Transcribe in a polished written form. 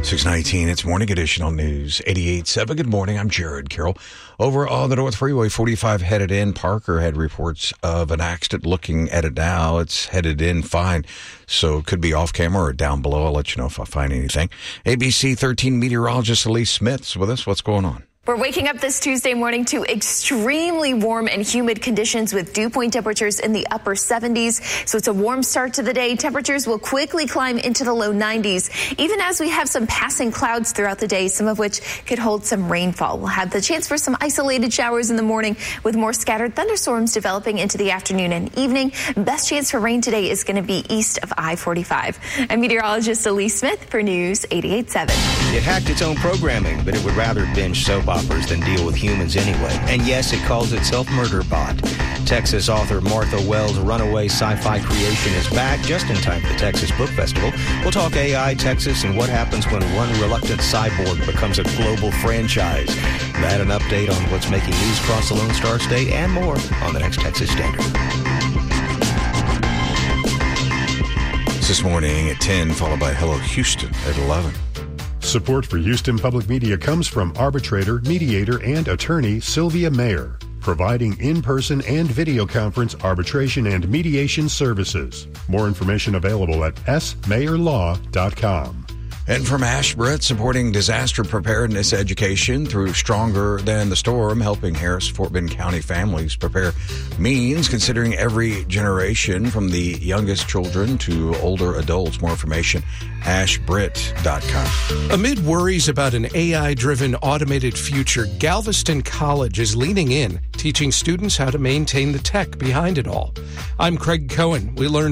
6:19, it's Morning Edition on News 88.7. Good morning, I'm Jared Carroll. Over on the North Freeway, 45 headed in. Parker had reports of an accident. Looking at it now, it's headed in fine. So it could be off camera or down below. I'll let you know if I find anything. ABC 13 meteorologist Elise Smith's with us. What's going on? We're waking up this Tuesday morning to extremely warm and humid conditions with dew point temperatures in the upper 70s. So it's a warm start to the day. Temperatures will quickly climb into the low 90s, even as we have some passing clouds throughout the day, some of which could hold some rainfall. We'll have the chance for some isolated showers in the morning with more scattered thunderstorms developing into the afternoon and evening. Best chance for rain today is going to be east of I-45. I'm meteorologist Elise Smith for News 88.7. It hacked its own programming, but it would rather binge soap operas than deal with humans anyway. And yes, it calls itself Murderbot. Texas author Martha Wells' runaway sci-fi creation is back just in time for the Texas Book Festival. We'll talk AI, Texas, and what happens when one reluctant cyborg becomes a global franchise. That an update on what's making news across the Lone Star State and more on the next Texas Standard. This morning at 10, followed by Hello Houston at 11. Support for Houston Public Media comes from arbitrator, mediator, and attorney Sylvia Mayer, providing in-person and video conference arbitration and mediation services. More information available at smayerlaw.com. And from Ashbret, supporting disaster preparedness education through Stronger Than the Storm, helping Harris-Fort Bend County families prepare means considering every generation from the youngest children to older adults. More information, ashbret.com. Amid worries about an AI-driven automated future, Galveston College is leaning in, teaching students how to maintain the tech behind it all. I'm Craig Cohen. We learn